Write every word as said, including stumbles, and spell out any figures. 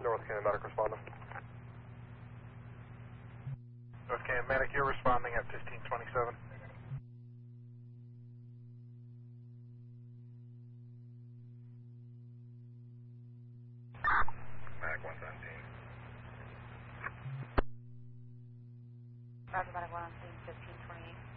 North Canyon Medic responding. North Canyon Medic, you're responding at fifteen twenty-seven. Medic one seventeen. Roger, Medic one seventeen, fifteen twenty-eight.